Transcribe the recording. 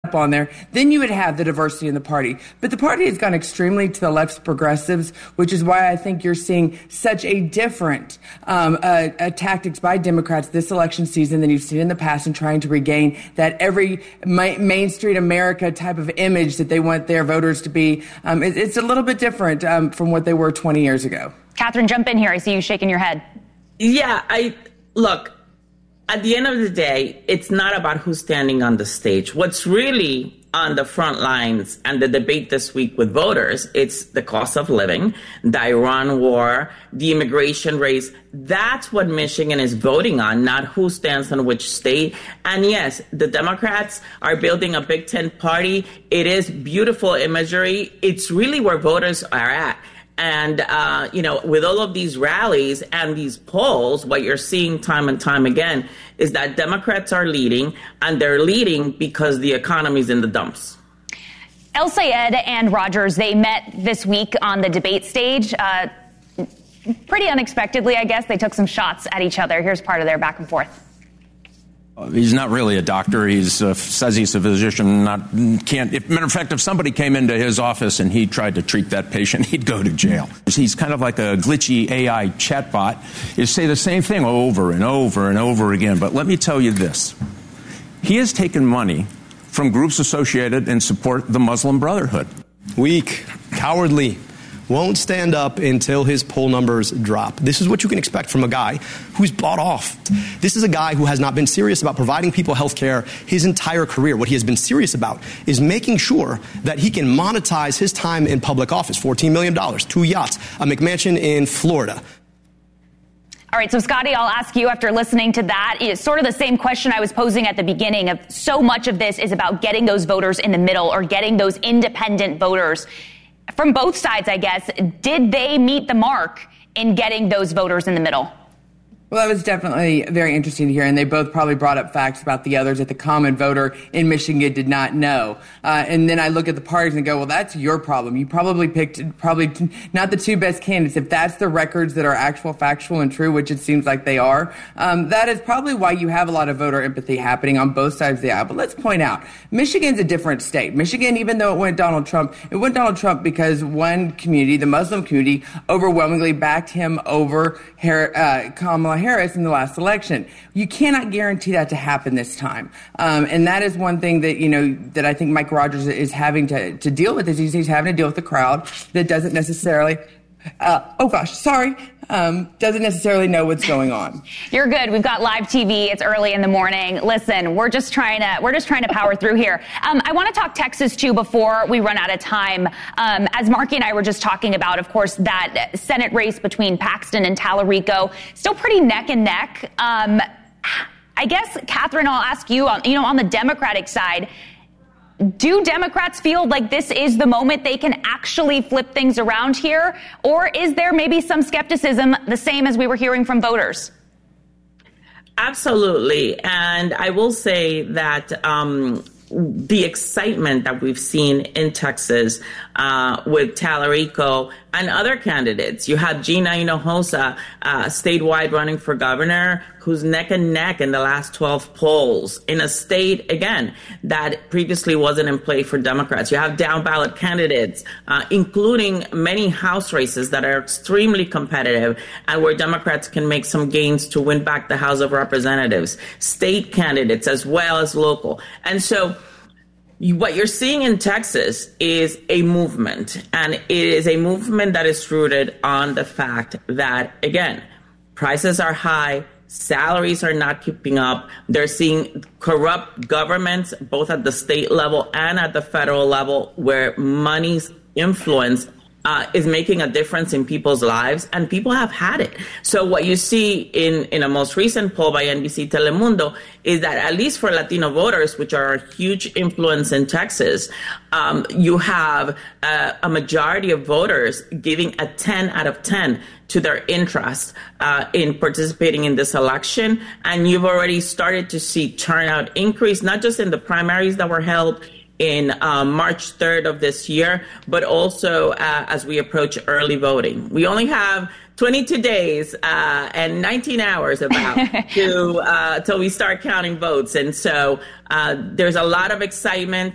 on there, then you would have the diversity in the party. But the party has gone extremely to the left progressives, which is why I think you're seeing such a different tactics by Democrats this election season than you've seen in the past in trying to regain that every Main Street America type of image that they want their voters to be. It's a little bit different from what they were 20 years ago. Catherine, jump in here. I see you shaking your head. Yeah, look. At the end of the day, it's not about who's standing on the stage. What's really on the front lines and the debate this week with voters, it's the cost of living, the Iran war, the immigration race. That's what Michigan is voting on, not who stands on which state. And yes, the Democrats are building a Big Tent party. It is beautiful imagery. It's really where voters are at. And, with all of these rallies and these polls, what you're seeing time and time again is that Democrats are leading, and they're leading because the economy's in the dumps. El Sayed and Rogers, they met this week on the debate stage. Pretty unexpectedly, I guess. They took some shots at each other. Here's part of their back and forth. He's not really a doctor. He says he's a physician. Matter of fact, if somebody came into his office and he tried to treat that patient, he'd go to jail. He's kind of like a glitchy AI chatbot. You say the same thing over and over and over again. But let me tell you this. He has taken money from groups associated and support the Muslim Brotherhood. Weak, cowardly, won't stand up until his poll numbers drop. This is what you can expect from a guy who's bought off. This is a guy who has not been serious about providing people health care his entire career. What he has been serious about is making sure that he can monetize his time in public office. $14 million, 2 yachts, a McMansion in Florida. All right, so Scotty, I'll ask you after listening to that. It's sort of the same question I was posing at the beginning of so much of this is about getting those voters in the middle or getting those independent voters. From both sides, I guess, did they meet the mark in getting those voters in the middle? Well, that was definitely very interesting to hear, and they both probably brought up facts about the others that the common voter in Michigan did not know. And then I look at the parties and go, well, that's your problem. You probably picked not the two best candidates. If that's the records that are actual, factual, and true, which it seems like they are, that is probably why you have a lot of voter empathy happening on both sides of the aisle. But let's point out, Michigan's a different state. Michigan, even though it went Donald Trump because one community, the Muslim community, overwhelmingly backed him over Kamala Harris in the last election. You cannot guarantee that to happen this time. And that is one thing that, that I think Mike Rogers is having to deal with, is he's having to deal with a crowd that doesn't necessarily, doesn't necessarily know what's going on. You're good. We've got live TV. It's early in the morning. Listen, we're just trying to power through here. I want to talk Texas too before we run out of time. As Marky and I were just talking about, of course, that Senate race between Paxton and Tallarico, still pretty neck and neck. I guess, Catherine, I'll ask you, on the Democratic side, do Democrats feel like this is the moment they can actually flip things around here? Or is there maybe some skepticism, the same as we were hearing from voters? Absolutely. And I will say that the excitement that we've seen in Texas with Tallarico and other candidates. You have Gina Hinojosa statewide running for governor, who's neck and neck in the last 12 polls in a state, again, that previously wasn't in play for Democrats. You have down ballot candidates, including many House races that are extremely competitive and where Democrats can make some gains to win back the House of Representatives, state candidates as well as local. And so what you're seeing in Texas is a movement, and it is a movement that is rooted on the fact that, again, prices are high, salaries are not keeping up. They're seeing corrupt governments, both at the state level and at the federal level, where money's influence is making a difference in people's lives, and people have had it. So what you see in a most recent poll by NBC Telemundo is that at least for Latino voters, which are a huge influence in Texas, you have a majority of voters giving a 10 out of 10 to their interest in participating in this election. And you've already started to see turnout increase, not just in the primaries that were held in March 3rd of this year, but also as we approach early voting. We only have 22 days and 19 hours about till we start counting votes. And so there's a lot of excitement.